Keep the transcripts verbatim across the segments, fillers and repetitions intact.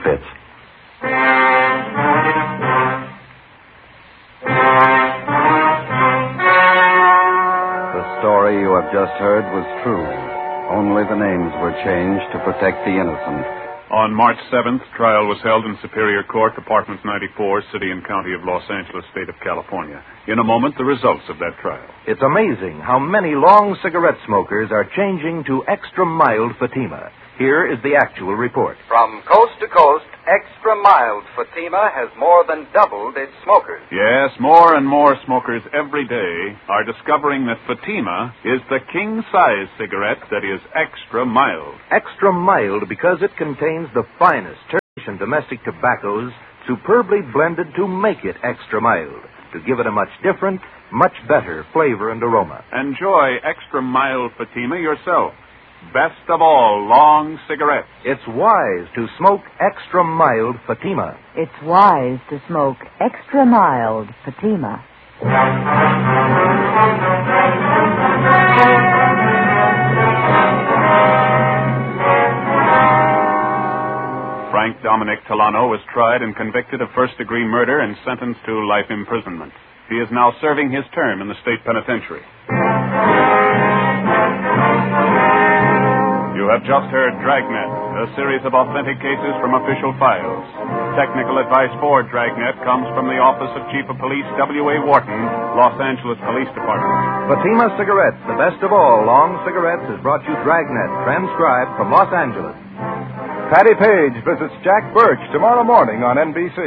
fits. The story you have just heard was true. Only the names were changed to protect the innocent. On March seventh, trial was held in Superior Court, Department ninety-four, City and County of Los Angeles, State of California. In a moment, the results of that trial. It's amazing how many long cigarette smokers are changing to extra mild Fatima. Here is the actual report. From coast to coast, extra mild Fatima has more than doubled its smokers. Yes, more and more smokers every day are discovering that Fatima is the king-size cigarette that is extra mild. Extra mild because it contains the finest Turkish and domestic tobaccos superbly blended to make it extra mild, to give it a much different, much better flavor and aroma. Enjoy extra mild Fatima yourself. Best of all, long cigarettes. It's wise to smoke extra mild Fatima. It's wise to smoke extra mild Fatima. Frank Dominic Tolano was tried and convicted of first-degree murder and sentenced to life imprisonment. He is now serving his term in the state penitentiary. You have just heard Dragnet, a series of authentic cases from official files. Technical advice for Dragnet comes from the Office of Chief of Police W A Wharton, Los Angeles Police Department. Fatima Cigarettes, the best of all long cigarettes, has brought you Dragnet, transcribed from Los Angeles. Patty Page visits Jack Birch tomorrow morning on N B C.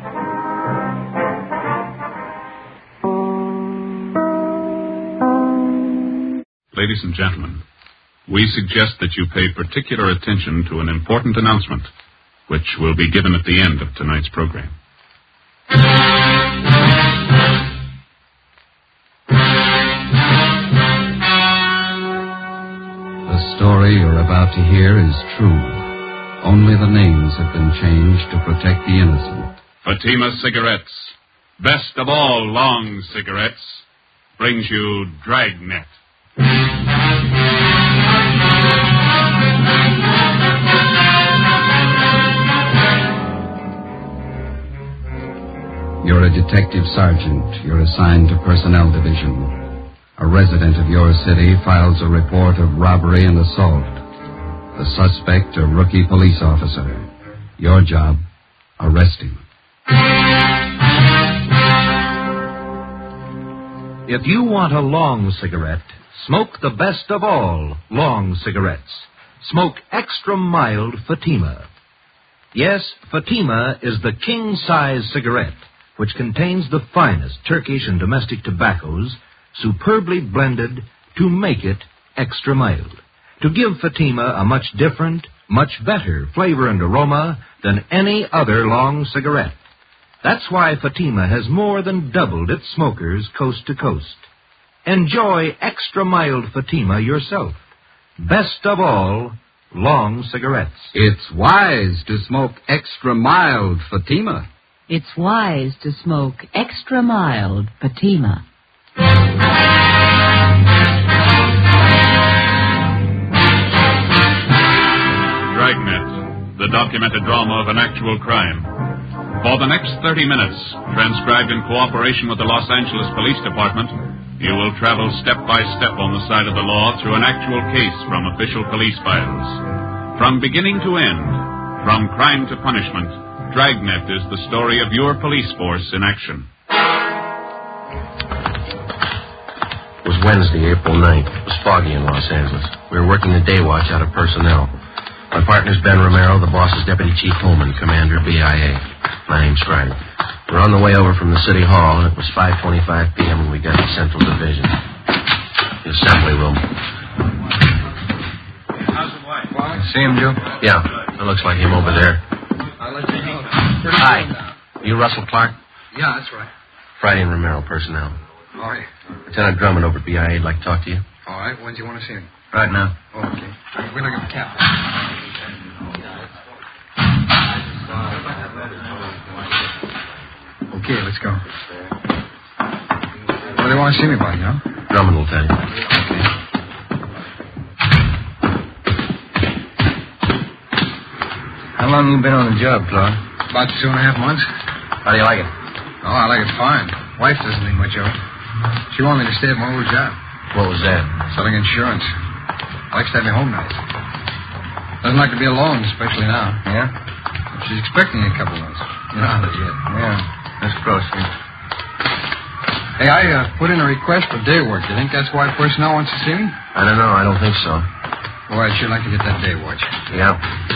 Ladies and gentlemen, we suggest that you pay particular attention to an important announcement, which will be given at the end of tonight's program. The story you're about to hear is true. Only the names have been changed to protect the innocent. Fatima Cigarettes, best of all long cigarettes, brings you Dragnet. You're a detective sergeant. You're assigned to Personnel Division. A resident of your city files a report of robbery and assault. The suspect, a rookie police officer. Your job, arrest him. If you want a long cigarette, smoke the best of all long cigarettes. Smoke extra mild Fatima. Yes, Fatima is the king-size cigarette, which contains the finest Turkish and domestic tobaccos, superbly blended to make it extra mild, to give Fatima a much different, much better flavor and aroma than any other long cigarette. That's why Fatima has more than doubled its smokers coast to coast. Enjoy extra mild Fatima yourself. Best of all, long cigarettes. It's wise to smoke extra mild Fatima. It's wise to smoke extra mild Fatima. Dragnet, the documented drama of an actual crime. For the next thirty minutes, transcribed in cooperation with the Los Angeles Police Department, you will travel step by step on the side of the law through an actual case from official police files. From beginning to end, from crime to punishment, Dragnet is the story of your police force in action. It was Wednesday, April ninth. It was foggy in Los Angeles. We were working the day watch out of personnel. My partner's Ben Romero, the boss's Deputy Chief Holman, Commander B I A. My name's Friday. We were on the way over from the City Hall, and it was five twenty-five p.m. when we got to Central Division. The assembly room. How's the wife? See him, Joe? Yeah, it looks like him over there. I'll let you know. Hi. You Russell Clark? Yeah, that's right. Friday and Romero, personnel. All right. Lieutenant Drummond over at B I A would like to talk to you. All right. When do you want to see him? Right now. Oh, okay. We're looking for Captain. Okay, let's go. What do they want to see me by, you know? Drummond will tell you. Okay. How long you been on the job, Clark? About two and a half months. How do you like it? Oh, I like it fine. Wife doesn't think much of it. She wanted me to stay at my old job. What was that? Selling insurance. Likes to have me home nights. Doesn't like to be alone, especially now. Yeah? She's expecting a couple of months. You know how that yet. Yeah. That's close, yeah. Hey, I uh, put in a request for day work. Do you think that's why personnel wants to see me? I don't know. I don't think so. Boy, I'd sure like to get that day watch. Yeah.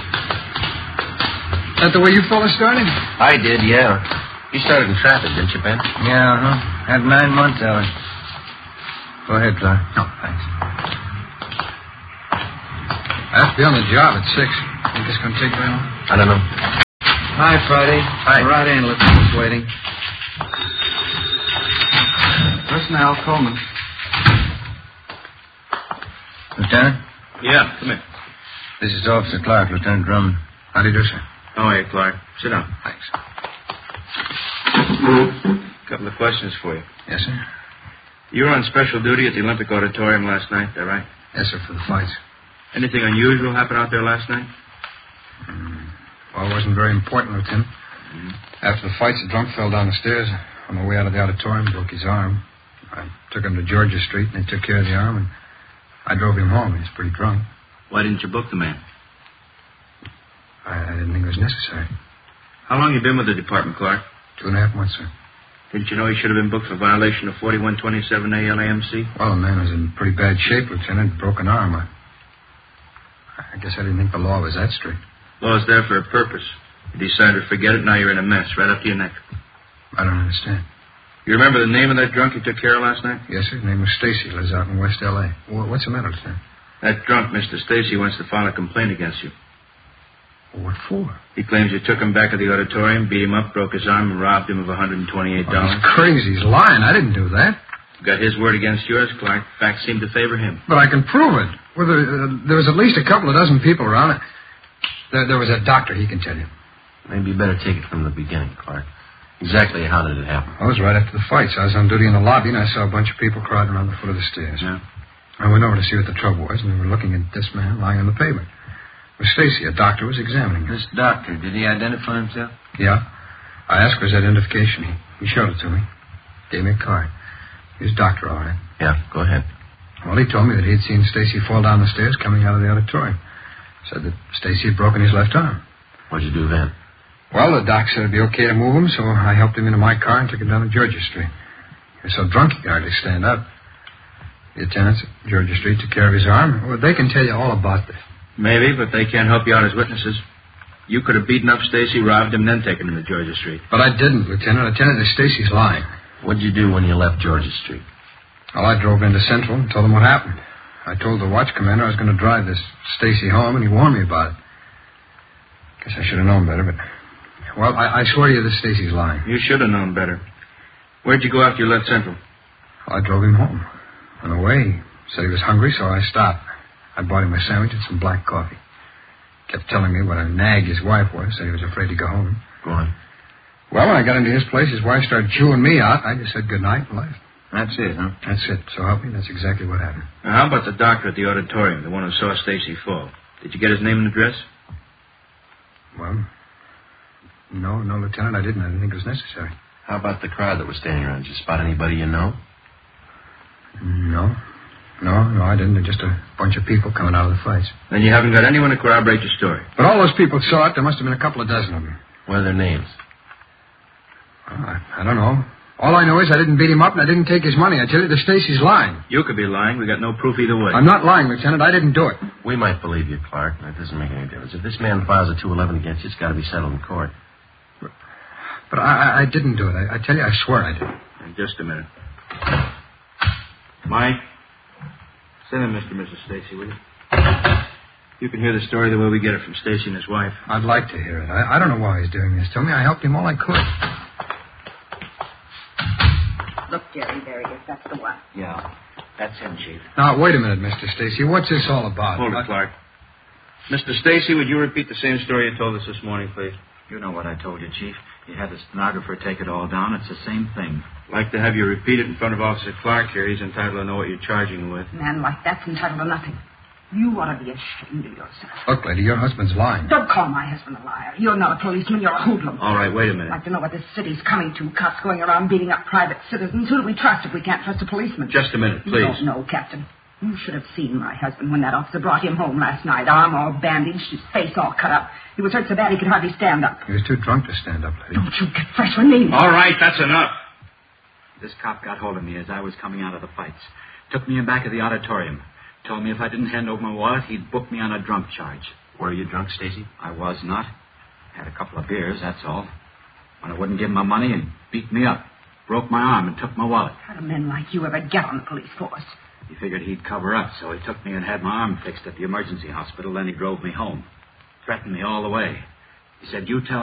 That the way you fellas started? I did, yeah. You started in traffic, didn't you, Ben? Yeah, huh? Had nine months of it. Go ahead, Clark. No, thanks. I have to be on the job at six. Think it's going to take very long? I don't know. Hi, Friday. Hi. Right in. Lieutenant's waiting. Personnel, Coleman. Lieutenant? Yeah, come here. This is Officer Clark, Lieutenant Drummond. How do you do, sir? Oh, hey, Clark. Sit down. Thanks. A couple of questions for you. Yes, sir? You were on special duty at the Olympic Auditorium last night, is that right? Yes, sir, for the fights. Anything unusual happen out there last night? Mm. Well, it wasn't very important, Lieutenant. Mm. After the fights, the drunk fell down the stairs. On the way out of the auditorium, broke his arm. I took him to Georgia Street, and they took care of the arm, and I drove him home. He was pretty drunk. Why didn't you book the man? I, I didn't think it was necessary. How long you been with the department, Clark? Two and a half months, sir. Didn't you know he should have been booked for violation of forty-one twenty-seven A L A M C? Well, the man was in pretty bad shape, Lieutenant. Broken arm. I, I guess I didn't think the law was that strict. Law's there for a purpose. You decided to forget it, now you're in a mess, right up to your neck. I don't understand. You remember the name of that drunk you took care of last night? Yes, sir. His name was Stacy. Lives out in West L A. What's the matter, Lieutenant? That drunk, Mister Stacy, wants to file a complaint against you. What for? He claims you took him back to the auditorium, beat him up, broke his arm, and robbed him of one hundred twenty-eight dollars. Oh, he's crazy. He's lying. I didn't do that. You got his word against yours, Clark. Facts seem to favor him. But I can prove it. Well, there, uh, there was at least a couple of dozen people around. There, there was a doctor. He can tell you. Maybe you better take it from the beginning, Clark. Exactly how did it happen? I was right after the fights. I was on duty in the lobby, and I saw a bunch of people crowding around the foot of the stairs. Yeah. I went over to see what the trouble was, and they were looking at this man lying on the pavement. It was Stacy. A doctor was examining him. This doctor, did he identify himself? Yeah. I asked for his identification. He, he showed it to me. Gave me a card. He was doctor, all right. Yeah, go ahead. Well, he told me that he had seen Stacy fall down the stairs coming out of the auditorium. Said that Stacy had broken his left arm. What'd you do then? Well, the doc said it'd be okay to move him, so I helped him into my car and took him down to Georgia Street. He was so drunk he could hardly stand up. The attendants at Georgia Street took care of his arm. Well, they can tell you all about this. Maybe, but they can't help you out as witnesses. You could have beaten up Stacy, robbed him, then taken him to Georgia Street. But I didn't, Lieutenant. I tell you that Stacy's lying. What'd you do when you left Georgia Street? Well, I drove into Central and told them what happened. I told the watch commander I was going to drive this Stacy home, and he warned me about it. Guess I should have known better, but... Well, I, I swear to you that Stacy's lying. You should have known better. Where'd you go after you left Central? Well, I drove him home. On the way, he said he was hungry, so I stopped. I bought him a sandwich and some black coffee. Kept telling me what a nag his wife was, said he was afraid to go home. Go on. Well, when I got into his place, his wife started chewing me out. I just said goodnight and left. That's it, huh? That's it. So help me, that's exactly what happened. Now, how about the doctor at the auditorium, the one who saw Stacy fall? Did you get his name and address? Well, no, no, Lieutenant, I didn't. I didn't think it was necessary. How about the crowd that was standing around? Did you spot anybody you know? No. No, no, I didn't. Just a bunch of people coming out of the fights. Then you haven't got anyone to corroborate your story. But all those people saw it. There must have been a couple of dozen of them. What are their names? Well, I, I don't know. All I know is I didn't beat him up and I didn't take his money. I tell you, the Stacy's lying. You could be lying. We got no proof either way. I'm not lying, Lieutenant. I didn't do it. We might believe you, Clark. That doesn't make any difference. If this man files a two eleven against you, it's got to be settled in court. But, but I, I didn't do it. I, I tell you, I swear I did. In just a minute. Mike, send in Mister and Missus Stacy, will you? You can hear the story the way we get it from Stacy and his wife. I'd like to hear it. I, I don't know why he's doing this to me. I helped him all I could. Look, Jerry, there he is. That's the one. Yeah, that's him, Chief. Now, wait a minute, Mister Stacy. What's this all about? Hold it, Clark. Mister Stacy, would you repeat the same story you told us this morning, please? You know what I told you, Chief. You had the stenographer take it all down. It's the same thing. I'd like to have you repeat it in front of Officer Clark here. He's entitled to know what you're charging him with. A man like that's entitled to nothing. You ought to be ashamed of yourself. Look, lady, your husband's lying. Don't call my husband a liar. You're not a policeman. You're a hoodlum. All right, wait a I'd minute. like to know what this city's coming to. Cops going around beating up private citizens. Who do we trust if we can't trust a policeman? Just a minute, You please. don't know, Captain. You should have seen my husband when that officer brought him home last night. Arm all bandaged, his face all cut up. He was hurt so bad he could hardly stand up. He was too drunk to stand up, lady. Don't you get fresh with me. All right, that's enough. This cop got hold of me as I was coming out of the fights. Took me in back of the auditorium. Told me if I didn't hand over my wallet, he'd book me on a drunk charge. Were you drunk, Stacy? I was not. Had a couple of beers, that's all. When I wouldn't give him my money, and beat me up. Broke my arm and took my wallet. How do men like you ever get on the police force? He figured he'd cover up, so he took me and had my arm fixed at the emergency hospital. Then he drove me home. Threatened me all the way. He said, you tell